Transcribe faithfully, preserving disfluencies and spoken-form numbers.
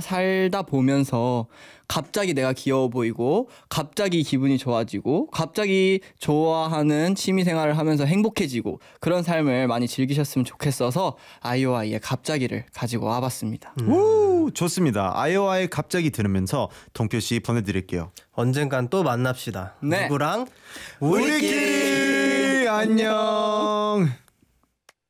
살다 보면서 갑자기 내가 귀여워 보이고 갑자기 기분이 좋아지고 갑자기 좋아하는 취미 생활을 하면서 행복해지고 그런 삶을 많이 즐기셨으면 좋겠어서 아이오아이의 갑자기를 가지고 와봤습니다. 음. 오, 좋습니다. 아이오아이 갑자기 들으면서 동표 씨 보내드릴게요. 언젠간 또 만납시다. 네. 누구랑? 우리끼리 안녕.